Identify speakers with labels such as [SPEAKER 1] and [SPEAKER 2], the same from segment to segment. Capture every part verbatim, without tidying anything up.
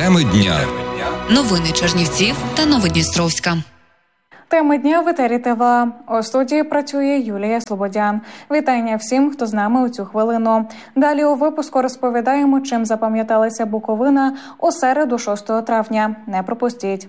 [SPEAKER 1] Теми дня.
[SPEAKER 2] Новини Чернівців та Новодністровська.
[SPEAKER 3] Теми дня в етері ТВА. У студії працює Юлія Слободян. Вітання всім, хто з нами у цю хвилину. Далі у випуску розповідаємо, чим запам'яталася Буковина у середу шостого травня. Не пропустіть.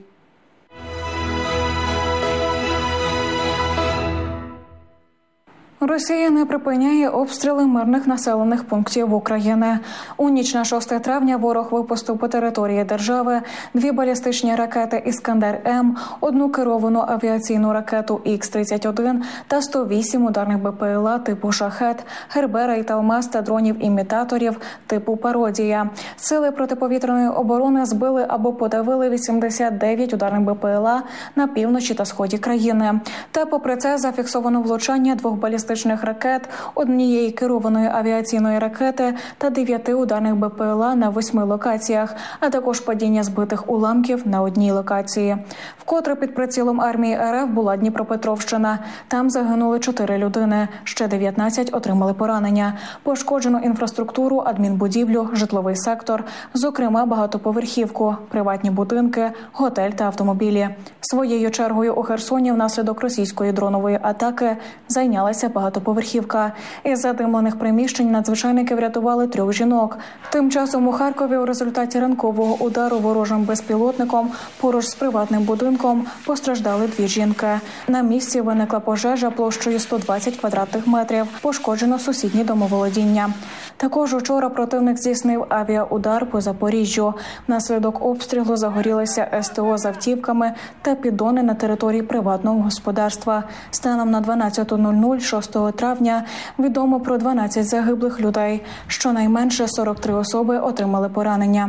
[SPEAKER 3] Росія не припиняє обстріли мирних населених пунктів України. У ніч на шосте травня ворог випустив по території держави дві балістичні ракети «Іскандер-М», одну керовану авіаційну ракету Ікс тридцять один та сто вісім ударних БПЛА типу «Шахет», «Гербера» та «Алмаз» та дронів-імітаторів типу «Пародія». Сили протиповітряної оборони збили або подавили вісімдесят дев'ять ударних БПЛА на півночі та сході країни. Та попри це зафіксовано влучання двох балістичних ракет, однієї керованої авіаційної ракети та дев'яти ударних БПЛА на восьми локаціях, а також падіння збитих уламків на одній локації. Вкотре під прицілом армії РФ була Дніпропетровщина. Там загинули чотири людини, ще дев'ятнадцять отримали поранення. Пошкоджено інфраструктуру, адмінбудівлю, житловий сектор, зокрема багатоповерхівку, приватні будинки, готель та автомобілі. Своєю чергою у Херсоні внаслідок російської дронової атаки зайнялася багатоповерхівка. Із задимлених приміщень надзвичайники врятували трьох жінок. Тим часом у Харкові у результаті ранкового удару ворожим безпілотником поруч з приватним будинком постраждали дві жінки. На місці виникла пожежа площею сто двадцять квадратних метрів. Пошкоджено сусідні домоволодіння. Також учора противник здійснив авіаудар по Запоріжжю. Внаслідок обстрілу загорілися СТО з автівками та піддони на території приватного господарства. Станом на дванадцята нуль нуль шостого травня відомо про дванадцять загиблих людей. Щонайменше сорок три особи отримали поранення.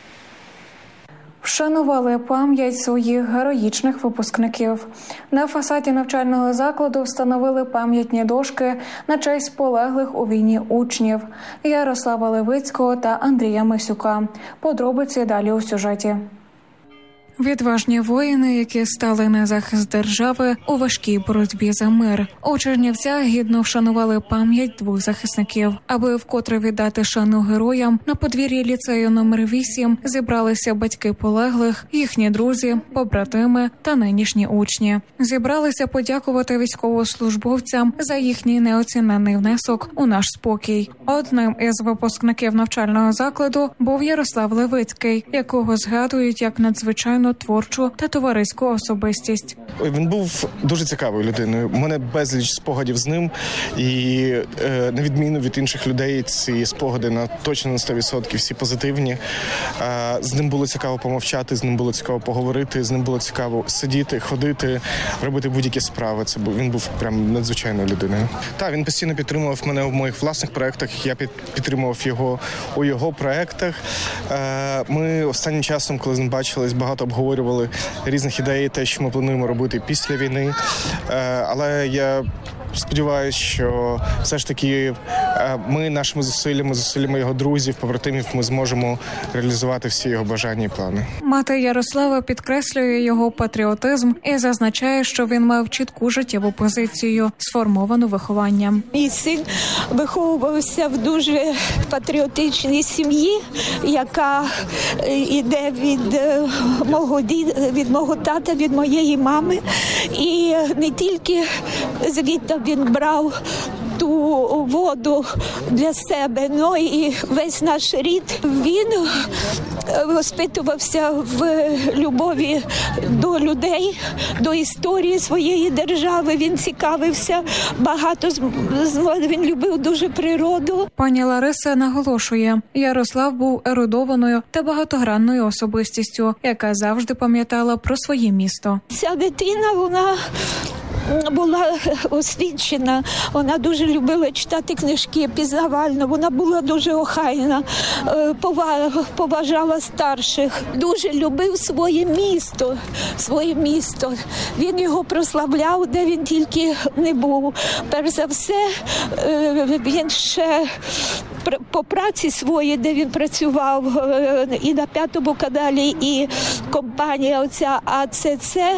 [SPEAKER 3] Вшанували пам'ять своїх героїчних випускників. На фасаді навчального закладу встановили пам'ятні дошки на честь полеглих у війні учнів Ярослава Левицького та Андрія Мисюка. Подробиці далі у сюжеті. Відважні воїни, які стали на захист держави у важкій боротьбі за мир. У Чернівцях гідно вшанували пам'ять двох захисників. Аби вкотре віддати шану героям, на подвір'ї ліцею номер вісім зібралися батьки полеглих, їхні друзі, побратими та нинішні учні. Зібралися подякувати військовослужбовцям за їхній неоціненний внесок у наш спокій. Одним із випускників навчального закладу був Ярослав Левицький, якого згадують як надзвичайно творчу та товариську особистість.
[SPEAKER 4] Він був дуже цікавою людиною. У мене безліч спогадів з ним. І е, на відміну від інших людей, ці спогади на точно на сто відсотків всі позитивні. Е, з ним було цікаво помовчати, з ним було цікаво поговорити, з ним було цікаво сидіти, ходити, робити будь-які справи. Це був, він був прям надзвичайною людиною. Так, він постійно підтримував мене в моїх власних проєктах, я під, підтримував його у його проєктах. Е, ми останнім часом, коли з ним бачились, багато обговорювали різних ідей, те, що ми плануємо робити після війни. Але я сподіваюся, що все ж таки ми нашими зусиллями, зусиллями його друзів, побратимів, ми зможемо реалізувати всі його бажання і плани.
[SPEAKER 3] Мати Ярослава підкреслює його патріотизм і зазначає, що він мав чітку життєву позицію, сформовану вихованням.
[SPEAKER 5] Мій син виховувався в дуже патріотичній сім'ї, яка йде від мого дід, від мого тата, від моєї мами. І не тільки звідти він брав ту воду для себе, ну і весь наш рід. Він воспитувався в любові до людей, до історії своєї держави. Він цікавився багато, він любив дуже природу.
[SPEAKER 3] Пані Лариса наголошує, Ярослав був ерудованою та багатогранною особистістю, яка завжди пам'ятала про своє місто.
[SPEAKER 5] Ця дитина, вона була освічена, вона дуже любила читати книжки пізнавально, вона була дуже охайна, поважала старших, дуже любив своє місто, своє місто. Він його прославляв, де він тільки не був. Перш за все, він ще по праці своїй, де він працював, і на П'ятому каналі, і компанія оця А Це Це,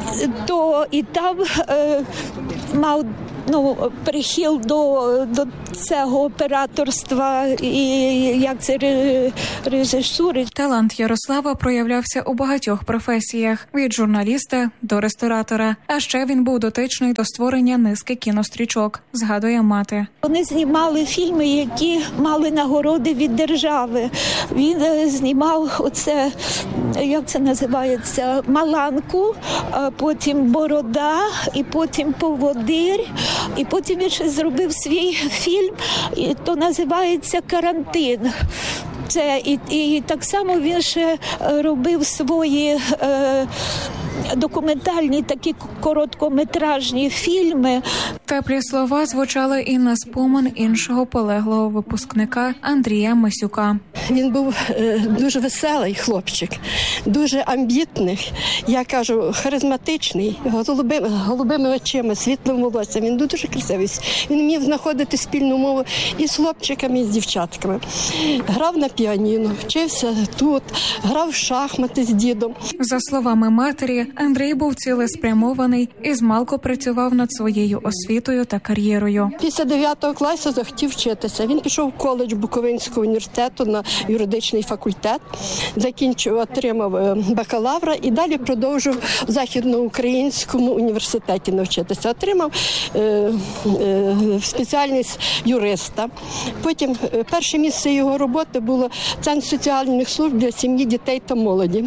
[SPEAKER 5] то і там е, мав ну, прихил до, до цього операторства і як це режисури.
[SPEAKER 3] Талант Ярослава проявлявся у багатьох професіях – від журналіста до ресторатора. А ще він був дотичний до створення низки кінострічок, згадує мати.
[SPEAKER 5] Вони знімали фільми, які мали нагороди від держави. Він знімав оце, як це називається, «Маланку», а потім «Борода», і потім «Поводир», і потім він ще зробив свій фільм, і то називається «Карантин». Це і, і так само він ще робив свої е, документальні такі короткометражні фільми.
[SPEAKER 3] Теплі слова звучали і на спомин іншого полеглого випускника Андрія Мисюка.
[SPEAKER 1] Він був е, дуже веселий хлопчик, дуже амбітний, я кажу, харизматичний, голубими, голубими очима, світлим волоссям. Він дуже красивий. Він вмів знаходити спільну мову і з хлопчиками, і з дівчатками. Грав на піаніно, вчився тут, грав в шахмати з дідом.
[SPEAKER 3] За словами матері, Андрій був цілеспрямований і змалку працював над своєю освітою та кар'єрою.
[SPEAKER 1] Після дев'ятого класу захотів вчитися. Він пішов в коледж Буковинського університету на юридичний факультет, закінчив, отримав бакалавра і далі продовжив в Західноукраїнському університеті навчитися. Отримав е, е, спеціальність юриста. Потім е, перше місце його роботи було Центр соціальних служб для сім'ї, дітей та молоді.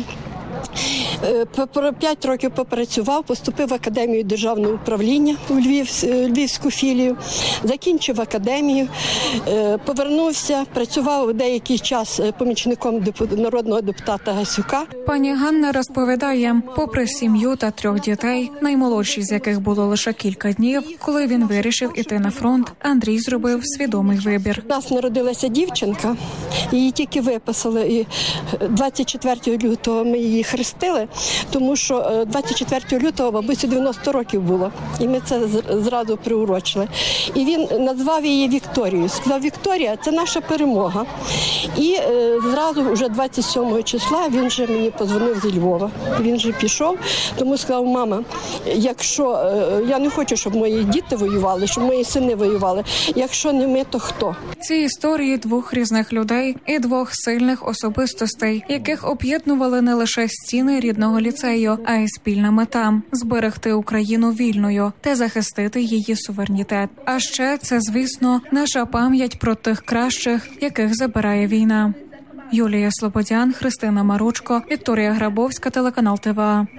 [SPEAKER 1] П'ять років попрацював, поступив в Академію державного управління у Львів, Львівську філію, закінчив академію, повернувся, працював деякий час помічником народного депутата Гасюка.
[SPEAKER 3] Пані Ганна розповідає, попри сім'ю та трьох дітей, наймолодший з яких було лише кілька днів, коли він вирішив іти на фронт, Андрій зробив свідомий вибір.
[SPEAKER 1] У нас народилася дівчинка, її тільки виписали, і двадцять четвертого лютого ми її хрестили, тому що двадцять четвертого лютого бабусі дев'яносто років було, і ми це зразу приурочили. І він назвав її Вікторією. Сказав, Вікторія, це наша перемога. І е, зразу вже двадцять сьомого числа він вже мені подзвонив зі Львова. Він вже пішов, тому сказав, мама, якщо е, я не хочу, щоб мої діти воювали, щоб мої сини воювали, якщо не ми, то хто?
[SPEAKER 3] Ці історії двох різних людей і двох сильних особистостей, яких об'єднували не лише стіни рідного ліцею, а й спільна мета – зберегти Україну вільною та захистити її суверенітет. А ще це, звісно, наша пам'ять про тих кращих, яких забирає війна. Юлія Слободян, Христина Маручко, Вікторія Грабовська, телеканал ТВА.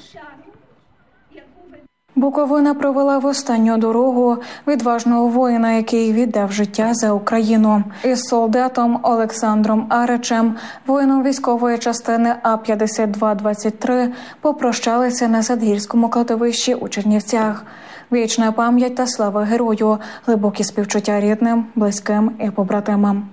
[SPEAKER 3] Буковина провела в останню дорогу відважного воїна, який віддав життя за Україну. Із солдатом Олександром Аричем, воїном військової частини А п'ятдесят два двадцять три, попрощалися на Садгірському кладовищі у Чернівцях. Вічна пам'ять та слава герою, глибокі співчуття рідним, близьким і побратимам.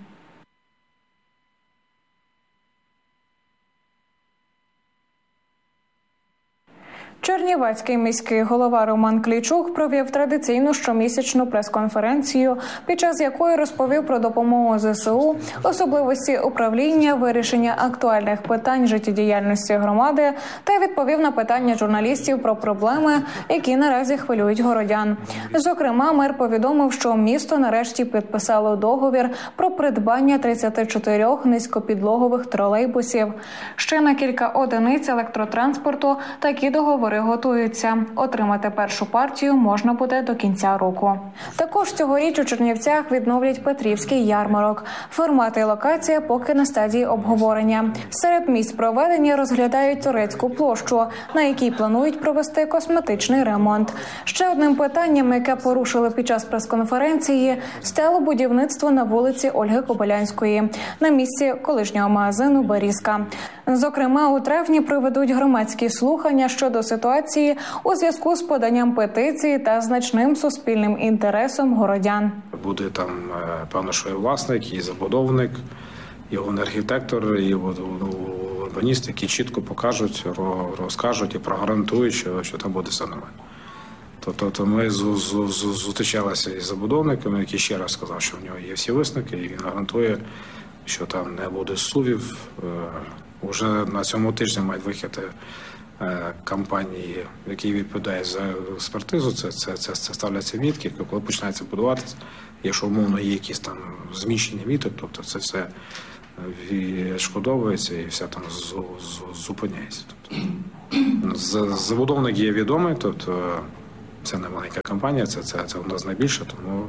[SPEAKER 3] Чернівецький міський голова Роман Клійчук провів традиційну щомісячну прес-конференцію, під час якої розповів про допомогу ЗСУ, особливості управління, вирішення актуальних питань життєдіяльності громади та відповів на питання журналістів про проблеми, які наразі хвилюють городян. Зокрема, мер повідомив, що місто нарешті підписало договір про придбання тридцяти чотирьох низькопідлогових тролейбусів. Ще на кілька одиниць електротранспорту такі договори готуються. Отримати першу партію можна буде до кінця року. Також цьогоріч у Чернівцях відновлять Петрівський ярмарок. Формат і локація поки на стадії обговорення. Серед місць проведення розглядають Турецьку площу, на якій планують провести косметичний ремонт. Ще одним питанням, яке порушили під час прес-конференції, стало будівництво на вулиці Ольги Кобилянської, на місці колишнього магазину «Берізка». Зокрема, у травні проведуть громадські слухання щодо ситуації у зв'язку з поданням петиції та значним суспільним інтересом городян.
[SPEAKER 6] Буде там, певно, що і власник, і забудовник, і архітектор, і урбаніст, які чітко покажуть, розкажуть і прогарантують, що, що там буде все нормально. Тобто ми зустрічалися із забудовниками, який ще раз сказав, що в нього є всі висновки, і він гарантує, що там не буде сувів. Уже на цьому тижні мають вихід компанії, який відповідає за експертизу, це, це, це, це ставляться мітки, коли починається будуватися. Якщо умовно є якісь там зміщені міток, тобто це все відшкодовується і все там зупиняється. Тобто, забудовник є відомий, тобто це не маленька компанія, це, це, це у нас найбільше, тому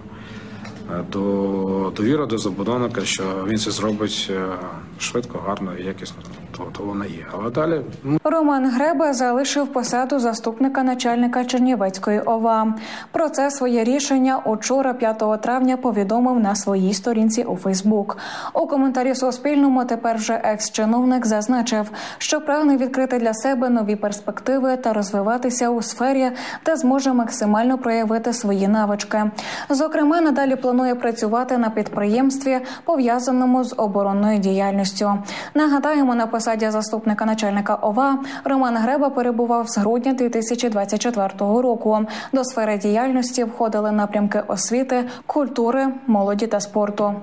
[SPEAKER 6] до довіра до забудовника, що він це зробить швидко, гарно і якісно, то, то вона є. Але далі...
[SPEAKER 3] Роман Греба залишив посаду заступника начальника Чернівецької ОВА. Про це своє рішення учора, п'ятого травня, повідомив на своїй сторінці у Фейсбук. У коментарі Суспільному тепер вже екс-чиновник зазначив, що прагне відкрити для себе нові перспективи та розвиватися у сфері, де зможе максимально проявити свої навички. Зокрема, надалі планує працювати на підприємстві, пов'язаному з оборонною діяльністю. Нагадаємо, на посаді заступника начальника ОВА Роман Греба перебував з грудня дві тисячі двадцять четвертого року. До сфери діяльності входили напрямки освіти, культури, молоді та спорту.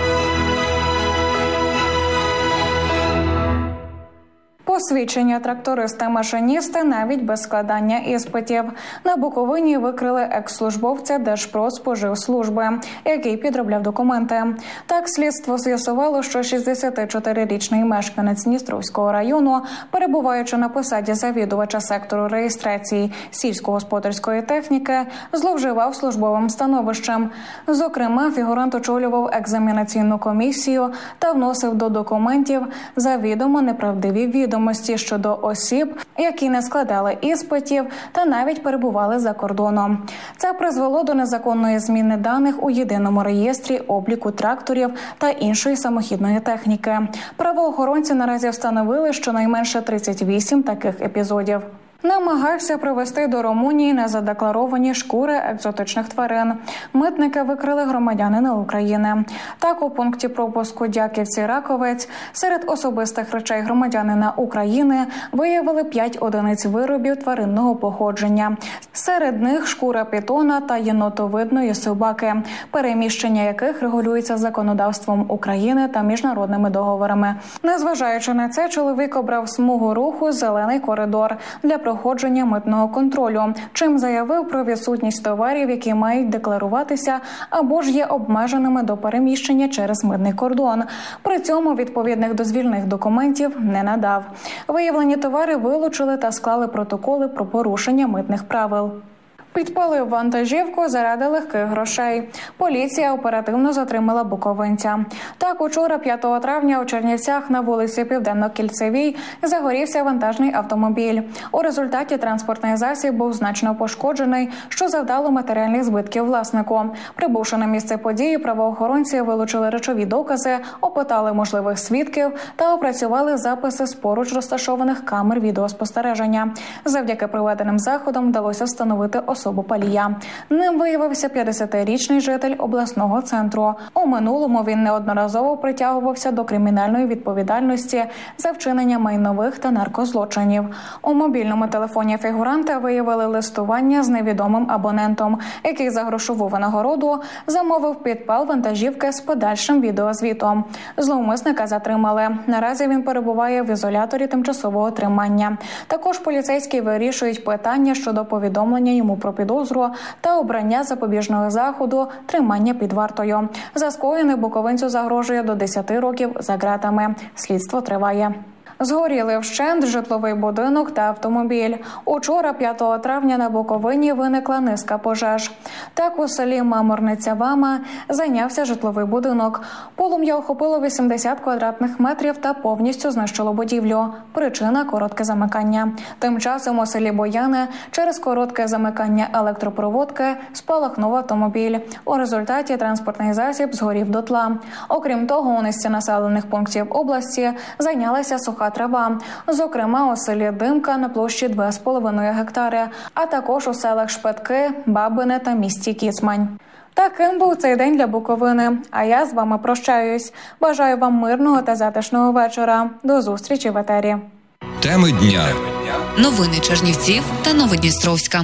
[SPEAKER 3] Посвідчення тракториста-машиніста навіть без складання іспитів. На Буковині викрили екс-службовця Держпродспоживслужби, який підробляв документи. Так, слідство з'ясувало, що шістдесятичотирирічний мешканець Дністровського району, перебуваючи на посаді завідувача сектору реєстрації сільськогосподарської техніки, зловживав службовим становищем. Зокрема, фігурант очолював екзаменаційну комісію та вносив до документів завідомо неправдиві відомості щодо осіб, які не складали іспитів та навіть перебували за кордоном. Це призвело до незаконної зміни даних у єдиному реєстрі обліку тракторів та іншої самохідної техніки. Правоохоронці наразі встановили щонайменше тридцять вісім таких епізодів. Намагався привезти до Румунії незадекларовані шкури екзотичних тварин. Митники викрили громадянина України. Так, у пункті пропуску Дяківці-Раковець серед особистих речей громадянина України виявили п'ять одиниць виробів тваринного походження. Серед них шкура пітона та єнотовидної собаки, переміщення яких регулюється законодавством України та міжнародними договорами. Незважаючи на це, чоловік обрав смугу руху «Зелений коридор» для проходження митного контролю, чим заявив про відсутність товарів, які мають декларуватися або ж є обмеженими до переміщення через митний кордон. При цьому відповідних дозвільних документів не надав. Виявлені товари вилучили та склали протоколи про порушення митних правил. Підпалив вантажівку заради легких грошей. Поліція оперативно затримала буковинця. Так, учора, п'ятого травня, у Чернівцях на вулиці Південно-Кільцевій загорівся вантажний автомобіль. У результаті транспортний засіб був значно пошкоджений, що завдало матеріальних збитків власнику. Прибувши на місце події, правоохоронці вилучили речові докази, опитали можливих свідків та опрацювали записи з поруч розташованих камер відеоспостереження. Завдяки проведеним заходам вдалося встановити особу особу палія. Ним виявився п'ятдесятирічний житель обласного центру. У минулому він неодноразово притягувався до кримінальної відповідальності за вчинення майнових та наркозлочинів. У мобільному телефоні фігуранта виявили листування з невідомим абонентом, який за грошову винагороду замовив підпал вантажівки з подальшим відеозвітом. Зловмисника затримали. Наразі він перебуває в ізоляторі тимчасового тримання. Також поліцейські вирішують питання щодо повідомлення йому про підозру та обрання запобіжного заходу тримання під вартою. За скоєне буковинцю загрожує до десяти років за ґратами. Слідство триває. Згоріли вщент житловий будинок та автомобіль. Учора, п'ятого травня, на Буковині виникла низка пожеж. Так, у селі Маморниця-Вама зайнявся житловий будинок. Полум'я охопило вісімдесят квадратних метрів та повністю знищило будівлю. Причина – коротке замикання. Тим часом у селі Бояне через коротке замикання електропроводки спалахнув автомобіль. У результаті транспортний засіб згорів дотла. Окрім того, у низці населених пунктів області зайнялася суха трава. Зокрема, у селі Димка на площі два з половиною гектари, а також у селах Шпетки, Бабине та місті Кіцмань. Таким був цей день для Буковини. А я з вами прощаюсь. Бажаю вам мирного та затишного вечора. До зустрічі в етері.
[SPEAKER 7] Теми дня.
[SPEAKER 2] Новини Чернівців та Новодністровська.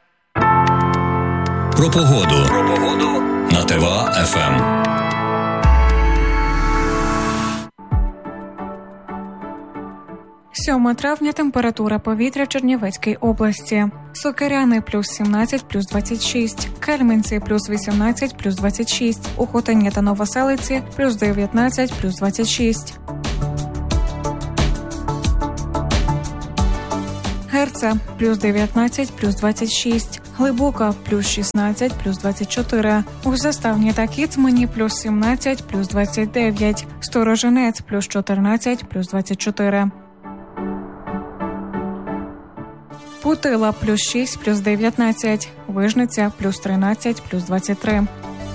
[SPEAKER 7] Про погоду. Про погоду на ТВА еф ем.
[SPEAKER 3] сьоме травня температура повітря в Чернівецькій області. Сокиряни – плюс сімнадцять, плюс двадцять шість, Кельменці – плюс вісімнадцять, плюс двадцять шість, у Хотині та Новоселиці – плюс дев'ятнадцять, плюс двадцять шість. Герце – плюс дев'ятнадцять, плюс двадцять шість, Глибока – плюс шістнадцять, плюс двадцять чотири, у Заставні та Кіцмані – плюс сімнадцять, плюс двадцять дев'ять, Сторожинець – плюс чотирнадцять, плюс двадцять чотири. Путила – плюс шість, плюс дев'ятнадцять, Вижниця – плюс тринадцять, плюс двадцять три.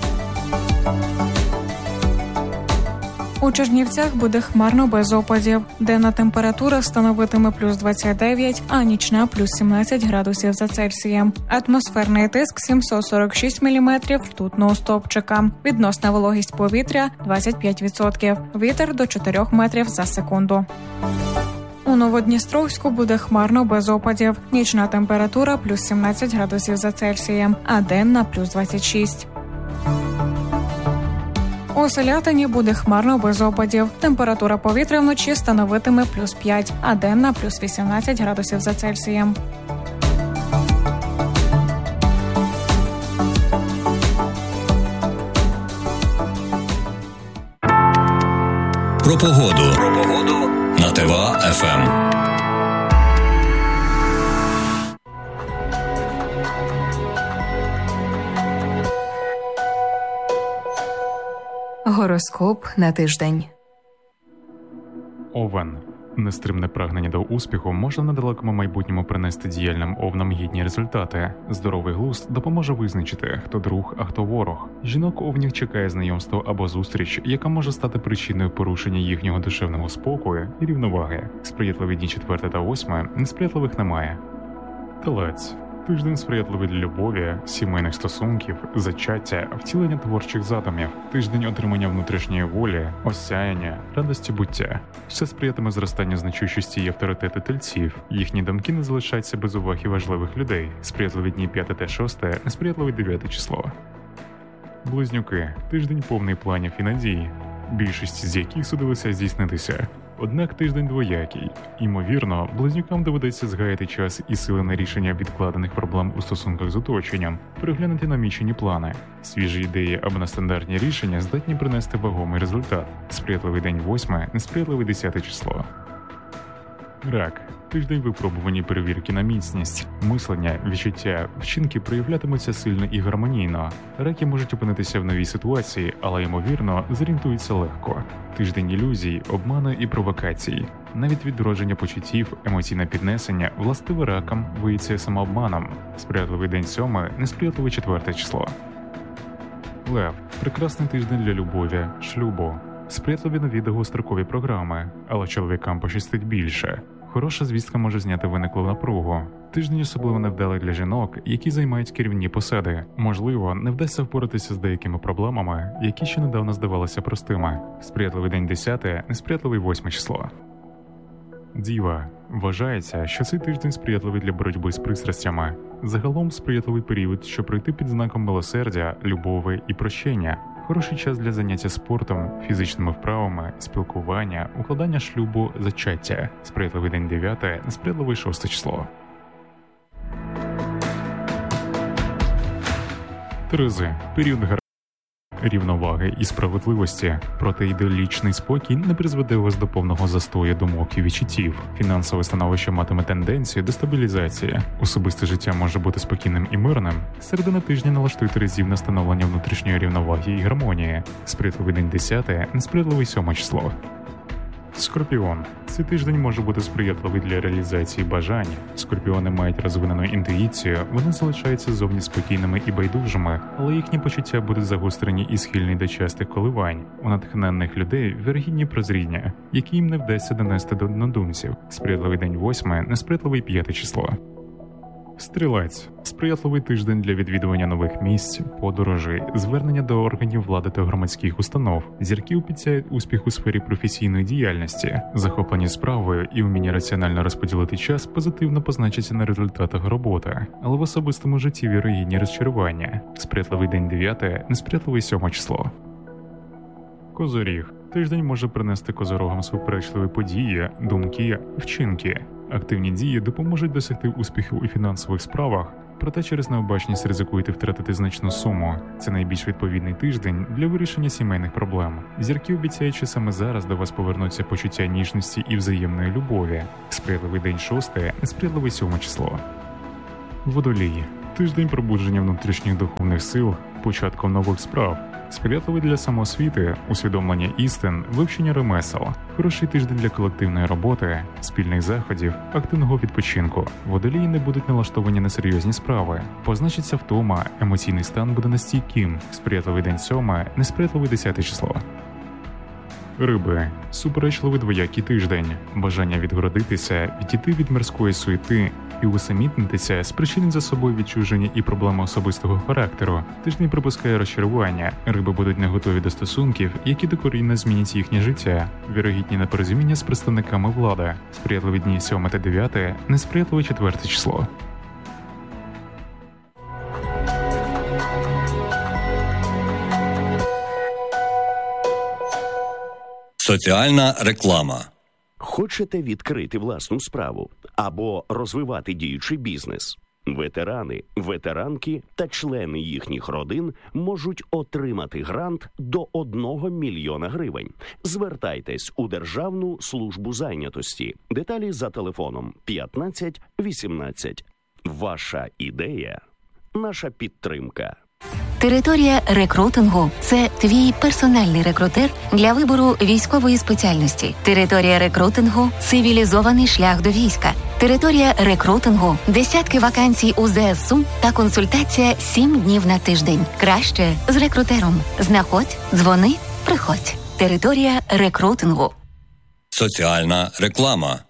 [SPEAKER 3] У Чернівцях буде хмарно без опадів. Денна температура становитиме плюс двадцять дев'ять, а нічна – плюс сімнадцять градусів за Цельсієм. Атмосферний тиск – сімсот сорок шість міліметрів ртутного стовпчика. Відносна вологість повітря – двадцять п'ять відсотків. Вітер – до чотирьох метрів за секунду. У Новодністровську буде хмарно без опадів. Нічна температура – плюс сімнадцять градусів за Цельсієм, а денна – плюс двадцять шість. У Селятині буде хмарно без опадів. Температура повітря вночі становитиме плюс п'ять, а денна – плюс вісімнадцять градусів за Цельсієм.
[SPEAKER 7] Про погоду. Про погоду на ТВА-ФМ.
[SPEAKER 8] Гороскоп на тиждень.
[SPEAKER 9] Овен. Нестримне прагнення до успіху може в недалекому майбутньому принести діяльним овнам гідні результати. Здоровий глузд допоможе визначити, хто друг, а хто ворог. Жінок овнів чекає знайомство або зустріч, яка може стати причиною порушення їхнього душевного спокою і рівноваги. Сприятливі дні четверте та восьме, несприятливих немає. Телець. Тиждень сприятливий для любові, сімейних стосунків, зачаття, втілення творчих задумів. Тиждень отримання внутрішньої волі, осяяння, радості буття. Все сприятиме зростанню значущості і авторитету тельців. Їхні думки не залишаються без уваги важливих людей. Сприятливі дні п'яте та шосте, несприятливе дев'яте число. Близнюки. Тиждень повний планів і надій, більшість з яких судилися здійснитися. Однак тиждень двоякий. Ймовірно, близнюкам доведеться згаяти час і сили на рішення відкладених проблем у стосунках з оточенням, переглянути намічені плани. Свіжі ідеї або нестандартні рішення здатні принести вагомий результат. Сприятливий день восьме, несприятливий десяте число. Рак. Тиждень випробувані перевірки на міцність. Мислення, відчуття, вчинки проявлятимуться сильно і гармонійно. Раки можуть опинитися в новій ситуації, але, ймовірно, зорієнтуються легко. Тиждень ілюзій, обману і провокацій. Навіть відродження почуттів, емоційне піднесення, властиве ракам, виявиться самообманом. Сприятливий день сьоме, несприятливе четверте число. Лев. Прекрасний тиждень для любові, шлюбу. Сприятливі нові довгострокові програми, але чоловікам пощастить більше. Хороша звістка може зняти виниклу напругу. Тиждень особливо невдалий для жінок, які займають керівні посади. Можливо, не вдасться впоратися з деякими проблемами, які ще недавно здавалися простими. Сприятливий день десяте, несприятливий восьме число. Діва. Вважається, що цей тиждень сприятливий для боротьби з пристрастями. Загалом сприятливий період, щоб пройти під знаком милосердя, любові і прощення. Хороший час для заняття спортом, фізичними вправами, спілкування, укладання шлюбу, зачаття. Сприятливий день дев'яте, несприятливий шосте число. Терези. Період гармонії, рівноваги і справедливості. Проте ідеалічний спокій не призведе вас до повного застою думок і відчуттів. Фінансове становище матиме тенденцію до стабілізації. Особисте життя може бути спокійним і мирним. Середина тижня налаштує терезів на становлення внутрішньої рівноваги і гармонії. Сприятливий день десяте, несприятливий сьоме число. Скорпіон. Цей тиждень може бути сприятливий для реалізації бажань. Скорпіони мають розвинену інтуїцію, вони залишаються зовні спокійними і байдужими, але їхні почуття будуть загострені і схильні до частих коливань. У натхненних людей вірогідні прозріння, які їм не вдасться донести до однодумців. Сприятливий день восьме, несприятливий п'яте число. Стрілець. Сприятливий тиждень для відвідування нових місць, подорожей, звернення до органів влади та громадських установ. Зірки обіцяють успіх у сфері професійної діяльності. Захоплені справою і вміння раціонально розподілити час позитивно позначаться на результатах роботи. Але в особистому житті вірогідні розчарування. Сприятливий день дев'яте, несприятливий сьоме число. Козоріг. Тиждень може принести козорогам суперечливі події, думки, вчинки. Активні дії допоможуть досягти успіхів у фінансових справах, проте через необачність ризикуєте втратити значну суму. Це найбільш відповідний тиждень для вирішення сімейних проблем. Зірки обіцяють, що саме зараз до вас повернуться почуття ніжності і взаємної любові. Сприятливий день шосте, несприятливий сьоме число. Водолій. Тиждень пробудження внутрішніх духовних сил, початком нових справ. Сприятливий для самоосвіти, усвідомлення істин, вивчення ремесел. Хороший тиждень для колективної роботи, спільних заходів, активного відпочинку. Водолії не будуть налаштовані на серйозні справи. Позначиться втома, емоційний стан буде нестійким. Сприятливий день сьоме, несприятливий десяте число. Риби. Суперечливий двоякий тиждень. Бажання відгородитися, відійти від мирської суєти і усамітнитися спричинить за собою відчуження і проблеми особистого характеру. Тиждень припускає розчарування. Риби будуть не готові до стосунків, які докорінно змінять їхнє життя. Вірогідні непорозуміння з представниками влади. Сприятливі дні сьоме та дев'яте, несприятливе четверте число.
[SPEAKER 7] Соціальна реклама.
[SPEAKER 8] Хочете відкрити власну справу або розвивати діючий бізнес? Ветерани, ветеранки та члени їхніх родин можуть отримати грант до одного мільйона гривень. Звертайтесь у Державну службу зайнятості. Деталі за телефоном п'ятнадцять вісімнадцять. Ваша ідея – наша підтримка.
[SPEAKER 10] Територія рекрутингу – це твій персональний рекрутер для вибору військової спеціальності. Територія рекрутингу – цивілізований шлях до війська. Територія рекрутингу – десятки вакансій у ЗСУ та консультація сім днів на тиждень. Краще з рекрутером. Знаходь, дзвони, приходь. Територія рекрутингу.
[SPEAKER 7] Соціальна реклама.